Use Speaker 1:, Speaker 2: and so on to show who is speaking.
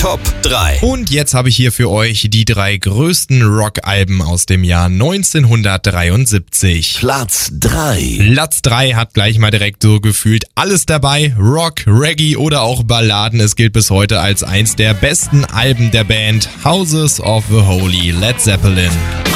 Speaker 1: Top 3.
Speaker 2: Und jetzt habe ich hier für euch die 3 größten Rockalben aus dem Jahr 1973.
Speaker 1: Platz 3.
Speaker 2: Platz 3 hat gleich mal direkt so gefühlt alles dabei. Rock, Reggae oder auch Balladen. Es gilt bis heute als eins der besten Alben der Band Houses of the Holy, Led Zeppelin.